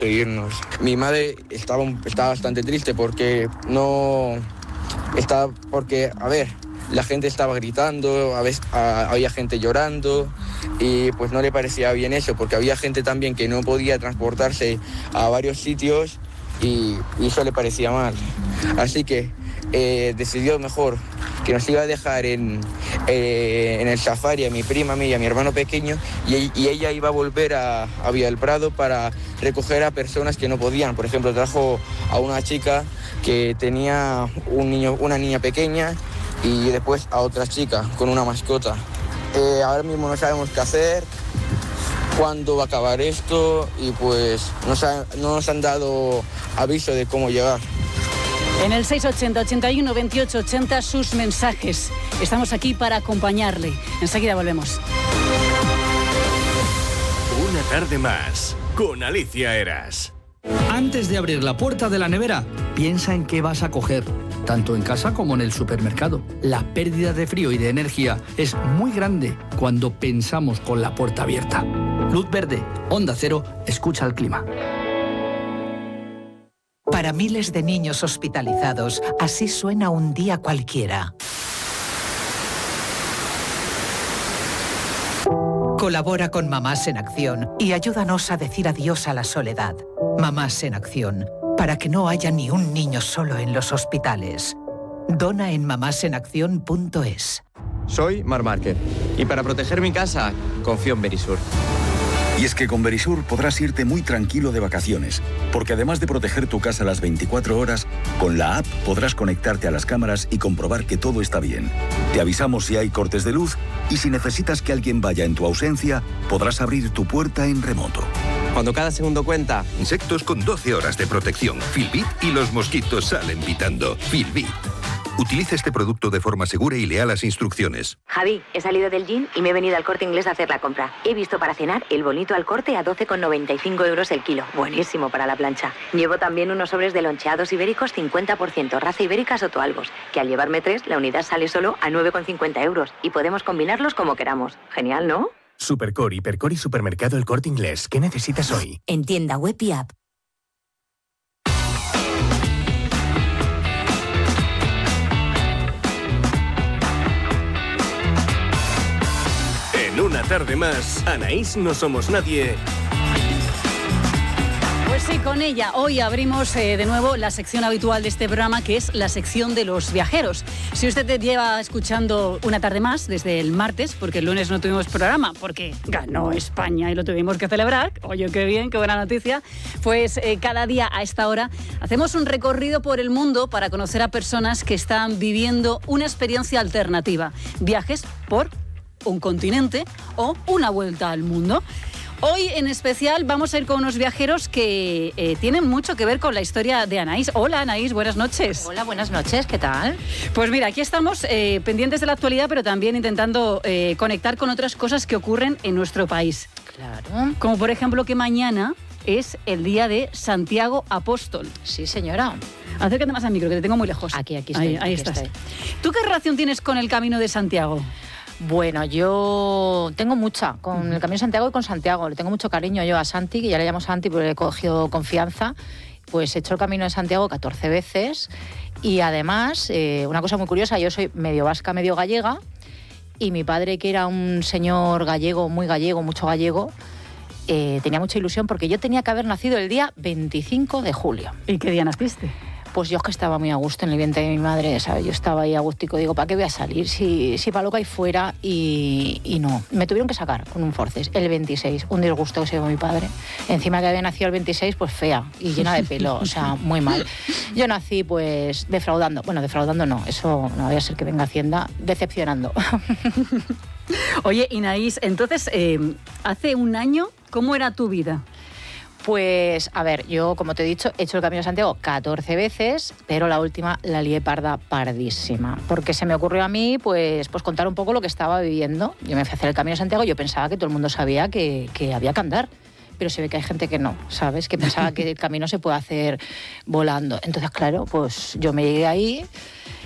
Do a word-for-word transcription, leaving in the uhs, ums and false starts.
irnos. Mi madre estaba, estaba bastante triste porque no... Estaba, porque, a ver, la gente estaba gritando, a veces, a, había gente llorando y pues no le parecía bien eso, porque había gente también que no podía transportarse a varios sitios y, y eso le parecía mal. Así que eh, decidió mejor que nos iba a dejar en, eh, en el safari a mi prima, a mí y a mi hermano pequeño, y, y ella iba a volver a, a Villa del Prado para recoger a personas que no podían. Por ejemplo, trajo a una chica que tenía un niño, una niña pequeña y después a otra chica con una mascota. Eh, ahora mismo no sabemos qué hacer, cuándo va a acabar esto y pues nos ha, no nos han dado aviso de cómo llegar. En el seis ochenta, ochenta y uno, veintiocho ochenta sus mensajes. Estamos aquí para acompañarle. Enseguida volvemos. Una tarde más con Alicia Eras. Antes de abrir la puerta de la nevera, piensa en qué vas a coger, tanto en casa como en el supermercado. La pérdida de frío y de energía es muy grande cuando pensamos con la puerta abierta. Luz verde, Onda Cero, escucha el clima. Para miles de niños hospitalizados, así suena un día cualquiera. Colabora con Mamás en Acción y ayúdanos a decir adiós a la soledad. Mamás en Acción, para que no haya ni un niño solo en los hospitales. Dona en mamás en acción punto es. Soy Mar Márquez y para proteger mi casa, confío en Verisur. Y es que con Verisur podrás irte muy tranquilo de vacaciones, porque además de proteger tu casa las veinticuatro horas, con la app podrás conectarte a las cámaras y comprobar que todo está bien. Te avisamos si hay cortes de luz y si necesitas que alguien vaya en tu ausencia, podrás abrir tu puerta en remoto. Cuando cada segundo cuenta. Insectos con doce horas de protección. Filbit y los mosquitos salen pitando. Filbit. Utiliza este producto de forma segura y lea las instrucciones. Javi, he salido del gym y me he venido al Corte Inglés a hacer la compra. He visto para cenar el bonito al corte a doce con noventa y cinco euros el kilo. Buenísimo para la plancha. Llevo también unos sobres de loncheados ibéricos cincuenta por ciento, raza ibérica Sotoalbos, que al llevarme tres, la unidad sale solo a nueve con cincuenta euros y podemos combinarlos como queramos. Genial, ¿no? Supercore, Hipercore y Supermercado El Corte Inglés. ¿Qué necesitas hoy? En tienda web y app. En una tarde más, Anaís No Somos Nadie. Pues sí, con ella hoy abrimos eh, de nuevo la sección habitual de este programa, que es la sección de los viajeros. Si usted te lleva escuchando una tarde más desde el martes, porque el lunes no tuvimos programa, porque ganó España y lo tuvimos que celebrar, oye, qué bien, qué buena noticia, pues eh, cada día a esta hora hacemos un recorrido por el mundo para conocer a personas que están viviendo una experiencia alternativa, viajes por un continente o una vuelta al mundo. Hoy en especial vamos a ir con unos viajeros que eh, tienen mucho que ver con la historia de Anaís. Hola Anaís, buenas noches. Hola, buenas noches, ¿qué tal? Pues mira, aquí estamos eh, pendientes de la actualidad, pero también intentando eh, conectar con otras cosas que ocurren en nuestro país. Claro. Como por ejemplo que mañana es el día de Santiago Apóstol. Sí, señora. Acércate más al micro, que te tengo muy lejos. Aquí, aquí estoy. Ahí, ahí aquí estás. Estoy. ¿Tú qué relación tienes con el Camino de Santiago? Bueno, yo tengo mucha con uh-huh. el Camino de Santiago y con Santiago. Le tengo mucho cariño yo a Santi, que ya le llamo Santi porque le he cogido confianza. Pues he hecho el Camino de Santiago catorce veces y además, eh, una cosa muy curiosa, yo soy medio vasca, medio gallega y mi padre, que era un señor gallego, muy gallego, mucho gallego, eh, tenía mucha ilusión porque yo tenía que haber nacido el día veinticinco de julio. ¿Y qué día naciste? Pues yo es que estaba muy a gusto en el vientre de mi madre, ¿sabes? Yo estaba ahí a gustico, digo, ¿para qué voy a salir? Si, si para lo que hay fuera y, y no. Me tuvieron que sacar con un forces el veintiséis, un disgusto que se llevó mi padre. Encima que había nacido el veintiséis, pues fea y llena de pelo, o sea, muy mal. Yo nací pues defraudando, bueno, defraudando no, eso no vaya a ser que venga Hacienda, decepcionando. Oye, Anaís, entonces, eh, hace un año, ¿cómo era tu vida? Pues, a ver, yo, como te he dicho, he hecho el Camino de Santiago catorce veces, pero la última la lié parda pardísima, porque se me ocurrió a mí, pues, pues contar un poco lo que estaba viviendo. Yo me fui a hacer el Camino de Santiago y yo pensaba que todo el mundo sabía que, que había que andar, pero se ve que hay gente que no, ¿sabes? Que pensaba que el camino se puede hacer volando. Entonces, claro, pues yo me llegué ahí